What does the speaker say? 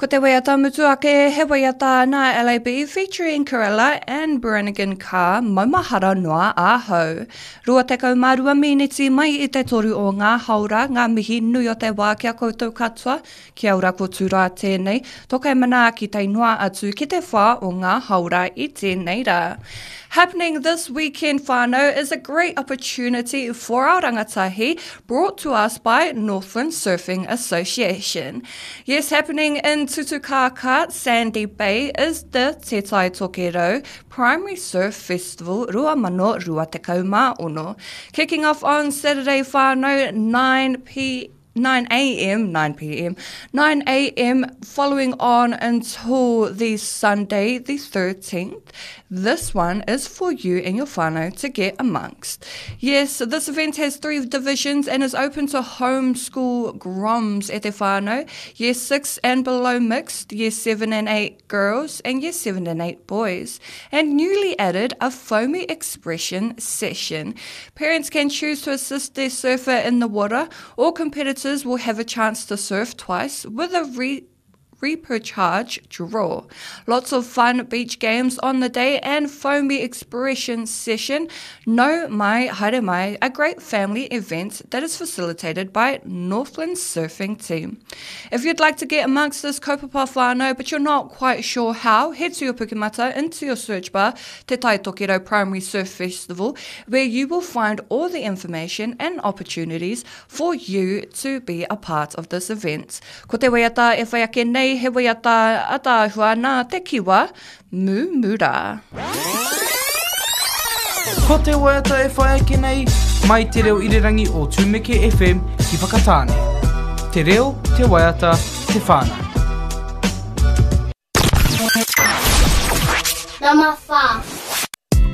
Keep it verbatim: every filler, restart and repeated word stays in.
Ko te waiata mutuake, he waiata na L A B featuring Corella and Brannigan Carr, maumahara noa ahau. Rua tekau marua miniti mai i te toru o ngā haura, ngā mihi nui o te wā kia koutou katoa, kia ora ko tūrā tēnei, tokai mana ki te noa atu ki te whā o ngā haura i tēnei rā. Happening this weekend, whānau, is a great opportunity for our rangatahi, brought to us by Northland Surfing Association. Yes, happening in Tutukaka, Sandy Bay, is the Te Tai Tokerau Primary Surf Festival Rua Mano Rua Tekau Mā-ono. Kicking off on Saturday, whānau, nine p nine a m, nine p m, nine a m, following on until the Sunday, the thirteenth. This one is for you and your whānau to get amongst. Yes, this event has three divisions and is open to homeschool groms e te whānau. Yes, six and below mixed, yes, seven and eight girls, and yes, seven and eight boys. And newly added, a foamy expression session. Parents can choose to assist their surfer in the water, or competitors will have a chance to surf twice with a re repurcharge draw. Lots of fun beach games on the day and foamy expression session. No Mai Haere Mai, a great family event that is facilitated by Northland Surfing Team. If you'd like to get amongst this kaupapa whānau but you're not quite sure how, head to your Pukemata into your search bar, Te Tai Tokerau Primary Surf Festival, where you will find all the information and opportunities for you to be a part of this event. Ko te waiata e whaiake nei, he waiata atahua nā te kiwa, mu mura. Ko te waiata e whaiake nei, mai te reo irirangi o Tūmeke F M ki Whakatāne. Te reo, te waiata, te whānau. Nama whā.